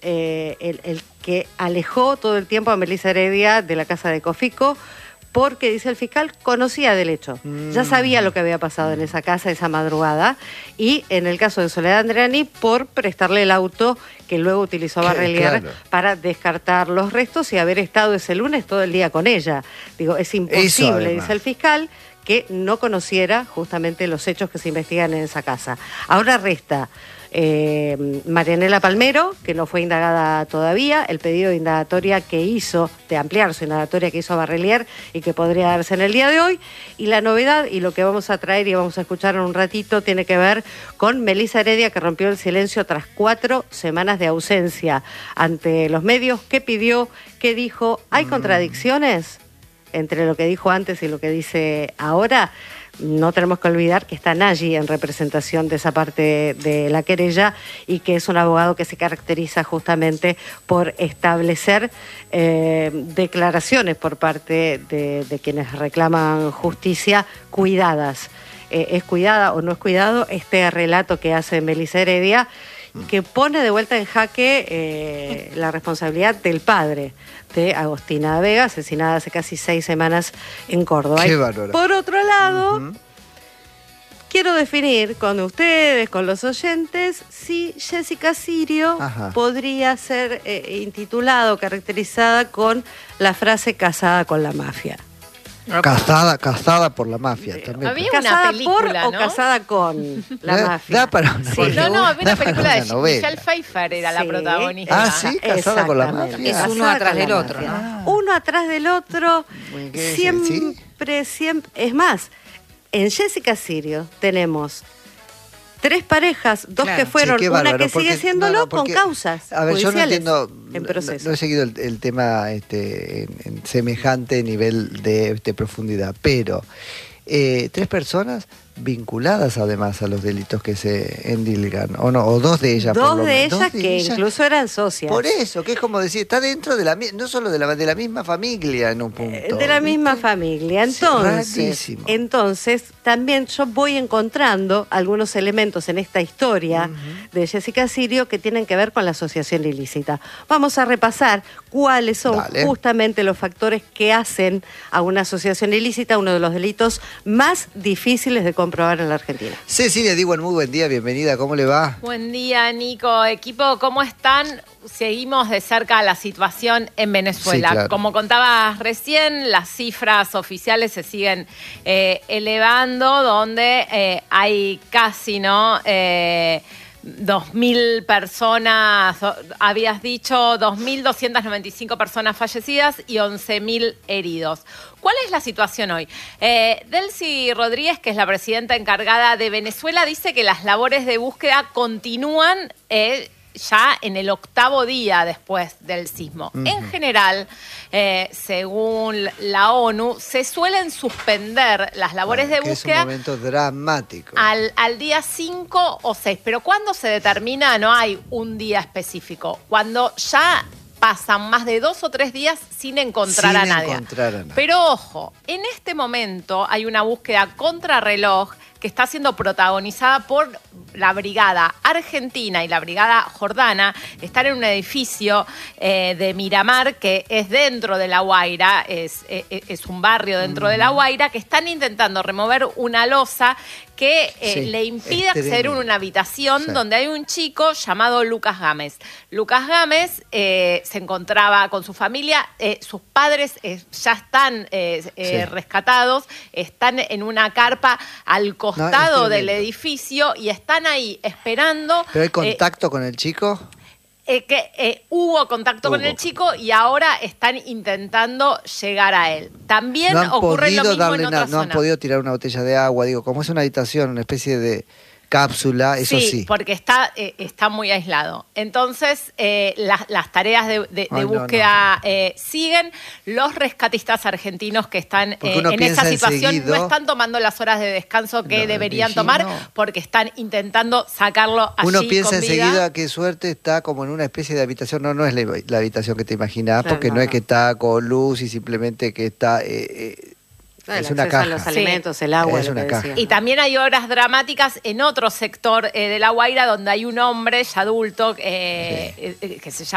el que alejó todo el tiempo a Melissa Heredia de la casa de Cofico, porque, dice el fiscal, conocía del hecho. Ya sabía lo que había pasado en esa casa esa madrugada. Y en el caso de Soledad Andreani, por prestarle el auto que luego utilizó Barrelier para descartar los restos y haber estado ese lunes todo el día con ella. Digo, es imposible, dice el fiscal, que no conociera justamente los hechos que se investigan en esa casa. Ahora resta Marianela Palmero, que no fue indagada todavía, el pedido de indagatoria que hizo, de ampliar su indagatoria que hizo Barrelier y que podría darse en el día de hoy. Y la novedad, y lo que vamos a traer y vamos a escuchar en un ratito, tiene que ver con Melissa Heredia, que rompió el silencio tras 4 semanas de ausencia ante los medios. ¿Qué pidió? ¿Qué dijo? ¿Hay contradicciones entre lo que dijo antes y lo que dice ahora? No tenemos que olvidar que está Nagy en representación de esa parte de la querella y que es un abogado que se caracteriza justamente por establecer declaraciones por parte de quienes reclaman justicia cuidadas. ¿Es cuidada o no es cuidado este relato que hace Melissa Heredia, que pone de vuelta en jaque la responsabilidad del padre de Agostina Vega, asesinada hace casi 6 semanas en Córdoba? Qué bárbaro. Por otro lado, quiero definir con ustedes, con los oyentes, si Jessica Sirio podría ser intitulada o caracterizada con la frase casada con la mafia. Casada por la mafia también. Había casada una película, por, ¿no? O casada con la mafia. Da para una, había una película de Michelle Pfeiffer, era la protagonista. Ah, sí, casada con la mafia. Es uno atrás del otro, ¿no? Uno atrás del otro, siempre. Es más, en Jessica Sirio tenemos 3 parejas, 2 que fueron, una que sigue siéndolo con causas judiciales. Yo no entiendo, en proceso. No he seguido el tema en semejante nivel de profundidad, pero 3 personas vinculadas además a los delitos que se endilgan, o no, o 2 de ellas. 2 de ellas que incluso eran socias. Por eso, que es como decir, está dentro de no solo de la misma familia en un punto. De la misma familia. Entonces, también yo voy encontrando algunos elementos en esta historia de Jessica Sirio que tienen que ver con la asociación ilícita. Vamos a repasar cuáles son justamente los factores que hacen a una asociación ilícita uno de los delitos más difíciles de comprobar en la Argentina. Cecilia Diwan, muy buen día, bienvenida, ¿cómo le va? Buen día, Nico. Equipo, ¿cómo están? Seguimos de cerca la situación en Venezuela. Sí, claro. Como contabas recién, las cifras oficiales se siguen elevando, donde hay casi, 2.000 personas, habías dicho 2.295 personas fallecidas y 11.000 heridos. ¿Cuál es la situación hoy? Delcy Rodríguez, que es la presidenta encargada de Venezuela, dice que las labores de búsqueda continúan ya en el 8º día después del sismo. En general, según la ONU, se suelen suspender las labores de búsqueda. Es un momento dramático. Al día 5 o 6. Pero ¿cuándo se determina? No hay un día específico. Cuando ya pasan más de 2 o 3 días sin encontrar a nadie. Pero ojo, en este momento hay una búsqueda contrarreloj que está siendo protagonizada por la Brigada Argentina y la Brigada Jordana. Están en un edificio de Miramar, que es dentro de La Guaira, es un barrio dentro de La Guaira, que están intentando remover una losa que le impide acceder a una habitación donde hay un chico llamado Lucas Gámez. Lucas Gámez se encontraba con su familia, sus padres ya están rescatados, están en una carpa al costado del edificio y están ahí esperando. ¿Pero hay contacto con el chico? Hubo contacto con el chico y ahora están intentando llegar a él. También ocurre lo mismo en otras zonas. No han podido tirar una botella de agua, como es una habitación, una especie de cápsula, eso sí. Sí, porque está muy aislado. Entonces, las tareas de búsqueda siguen. Los rescatistas argentinos que están en esa situación no están tomando las horas de descanso que deberían tomar porque están intentando sacarlo allí. Uno piensa con vida. enseguida, qué suerte, está como en una especie de habitación. No es la habitación que te imaginas, porque no es que está con luz y simplemente que está... es una caja. Los alimentos, el agua. Es una caja. Y también hay horas dramáticas en otro sector de La Guaira donde hay un hombre ya adulto que se llama